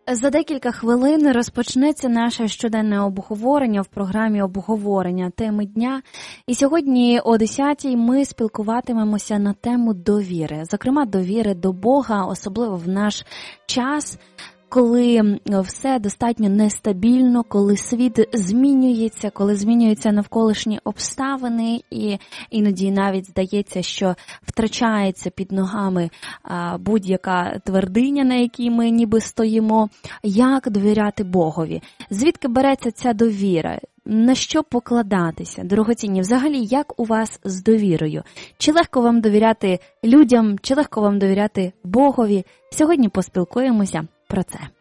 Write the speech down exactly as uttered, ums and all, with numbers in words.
За декілька хвилин розпочнеться наше щоденне обговорення в програмі обговорення теми дня. І сьогодні о десятій ми спілкуватимемося на тему довіри. Зокрема, довіри до Бога, особливо в наш час, коли все достатньо нестабільно, коли світ змінюється, коли змінюються навколишні обставини, і іноді навіть здається, що втрачається під ногами будь-яка твердиня, на якій ми ніби стоїмо. Як довіряти Богові? Звідки береться ця довіра? На що покладатися? Дорогоцінні, взагалі, як у вас з довірою? Чи легко вам довіряти людям, чи легко вам довіряти Богові? Сьогодні поспілкуємося про це.